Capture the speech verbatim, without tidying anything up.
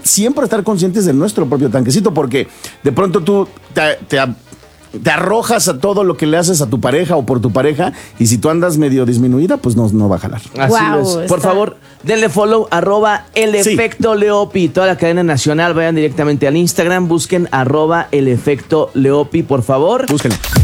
siempre estar conscientes de nuestro propio tanquecito, porque de pronto tú te, te, te arrojas a todo lo que le haces a tu pareja o por tu pareja, y si tú andas medio disminuida, pues no, no va a jalar. Así Wow, es. está- Por favor, denle follow, arroba el Sí. efecto Leopi. Toda la cadena nacional, vayan directamente al Instagram, busquen arroba el efecto Leopi, por favor. Búsquenlo.